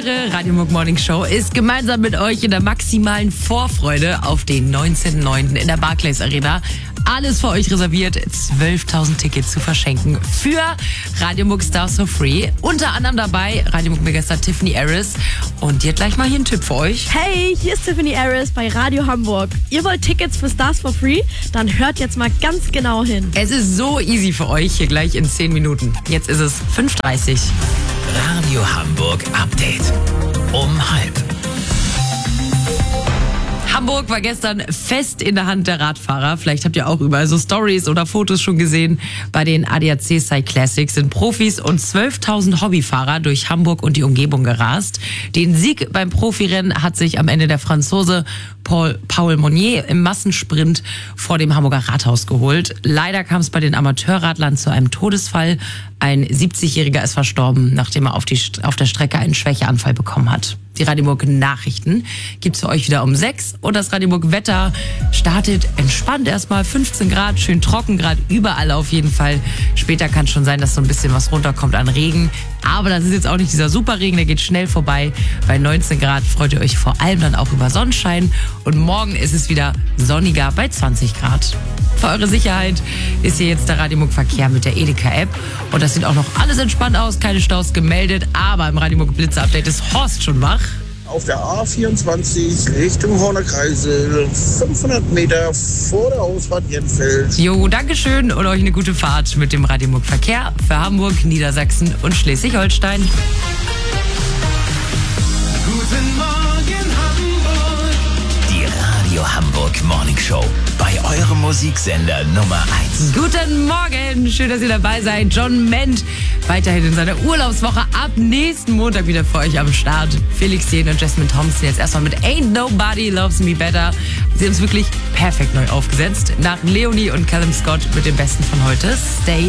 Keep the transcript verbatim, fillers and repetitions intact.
Eure Radio Muck Morning Show ist gemeinsam mit euch in der maximalen Vorfreude auf den neunzehnten neunten in der Barclays Arena. Alles für euch reserviert, zwölftausend Tickets zu verschenken für Radio Muck Stars for Free. Unter anderem dabei Radio Muck Megastar Tiffany Harris. Und die hat gleich mal hier einen Tipp für euch. Hey, hier ist Tiffany Harris bei Radio Hamburg. Ihr wollt Tickets für Stars for Free? Dann hört jetzt mal ganz genau hin. Es ist so easy für euch, hier gleich in zehn Minuten. Jetzt ist es fünf Uhr dreißig. Radio Hamburg Update. Um halb. Hamburg war gestern fest in der Hand der Radfahrer. Vielleicht habt ihr auch überall so Stories oder Fotos schon gesehen. Bei den A D A C Cyclassics sind Profis und zwölftausend Hobbyfahrer durch Hamburg und die Umgebung gerast. Den Sieg beim Profirennen hat sich am Ende der Franzose Paul, Paul Monnier im Massensprint vor dem Hamburger Rathaus geholt. Leider kam es bei den Amateurradlern zu einem Todesfall. Ein siebzigjähriger ist verstorben, nachdem er auf, die, auf der Strecke einen Schwächeanfall bekommen hat. Die Radio Muck Nachrichten gibt's für euch wieder um sechs und das Radio Muck Wetter startet entspannt erstmal. fünfzehn Grad, schön trocken, gerade überall auf jeden Fall. Später kann es schon sein, dass so ein bisschen was runterkommt an Regen. Aber das ist jetzt auch nicht dieser Superregen, der geht schnell vorbei. Bei neunzehn Grad freut ihr euch vor allem dann auch über Sonnenschein. Und morgen ist es wieder sonniger bei zwanzig Grad. Für eure Sicherheit ist hier jetzt der Radio Muck Verkehr mit der Edeka-App. Und das sieht auch noch alles entspannt aus, keine Staus gemeldet. Aber im Radio Muck Blitzer-Update ist Horst schon wach. Auf der A vierundzwanzig Richtung Horner Kreisel, fünfhundert Meter vor der Ausfahrt Jenfeld. Jo, Dankeschön und euch eine gute Fahrt mit dem Radio Muck Verkehr für Hamburg, Niedersachsen und Schleswig-Holstein. Guten Morgen Hamburg. Die Radio Hamburg Morning Show. Bei eurem Musiksender Nummer eins. Guten Morgen, schön, dass ihr dabei seid. John Ment weiterhin in seiner Urlaubswoche ab nächsten Montag wieder für euch am Start. Felix Jähn und Jasmine Thompson jetzt erstmal mit Ain't Nobody Loves Me Better. Sie haben es wirklich perfekt neu aufgesetzt. Nach Leonie und Callum Scott mit dem Besten von heute. Stay